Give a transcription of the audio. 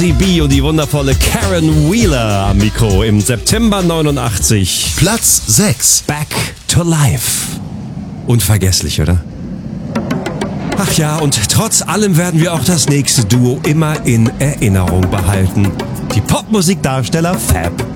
CB und die wundervolle Karen Wheeler am Mikro im September 89. Platz 6. Back to Life. Unvergesslich, oder? Ach ja, und trotz allem werden wir auch das nächste Duo immer in Erinnerung behalten. Die Popmusikdarsteller Fab